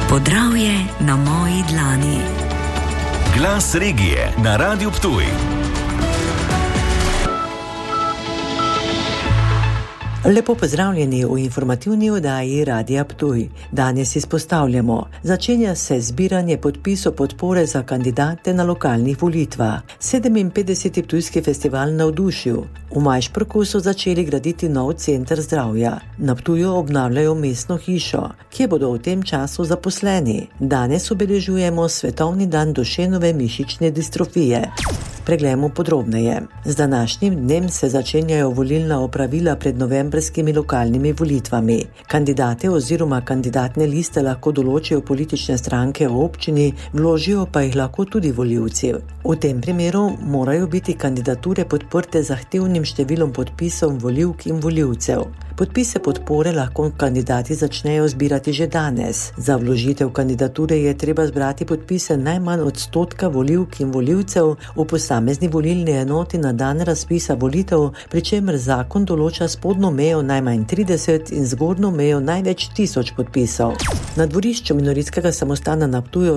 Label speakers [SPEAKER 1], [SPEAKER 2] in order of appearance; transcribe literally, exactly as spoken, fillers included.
[SPEAKER 1] Podravje na moji dlani.
[SPEAKER 2] Glas regije na Radiu Ptuj.
[SPEAKER 3] Lepo pozdravljeni v informativni oddaji Radia Ptuj. Danes izpostavljamo, začenja se zbiranje podpisov podpore za kandidate na lokalnih volitvah. sedeminpetdeseti Ptujski festival Navdušil. V Majšperku so začeli graditi nov center zdravja. Na Ptuju obnavljajo mestno hišo, kje bodo v tem času zaposleni. Danes obeležujemo Svetovni dan Dušenove mišične distrofije. Preglejmo podrobneje. Z današnjim dnem se začenjajo volilna opravila pred novembrskimi lokalnimi volitvami. Kandidate oziroma kandidatne liste lahko določijo politične stranke v občini, vložijo pa jih lahko tudi volivci. V tem primeru morajo biti kandidature podprte zahtevnim številom podpisov volivk in volivcev. Podpise podpore lahko kandidati začnejo zbirati že danes. Za vložitev kandidature je treba zbrati podpise najmanj odstotka volivk in volivcev v posamezni volilni enoti na dan razpisa volitev, pri čemer zakon določa spodnjo mejo najmanj trideset in zgornjo mejo največ tisoč podpisov. Na dvorišču minoritskega samostana na Ptuju